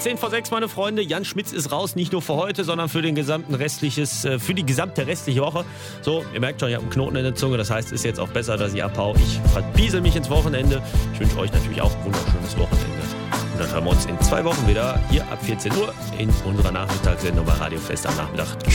10 vor 6, meine Freunde. Jan Schmitz ist raus, nicht nur für heute, sondern für die gesamte restliche Woche. So, ihr merkt schon, ich habe einen Knoten in der Zunge. Das heißt, es ist jetzt auch besser, dass ich abhaue. Ich verpiesel mich ins Wochenende. Ich wünsche euch natürlich auch ein wunderschönes Wochenende. Und dann hören wir uns in 2 Wochen wieder hier ab 14 Uhr in unserer Nachmittagssendung bei Radio Fest am Nachmittag.